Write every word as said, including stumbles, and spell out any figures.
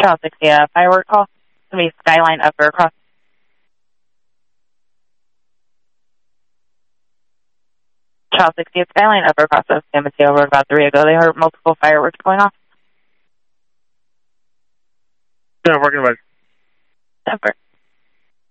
Channel sixty, uh, firework call. It's going to be Skyline Upper across. Channel sixty, it's Skyline Upper across the San Mateo Road about three ago. They heard multiple fireworks going off. Yeah, working about it. Upper.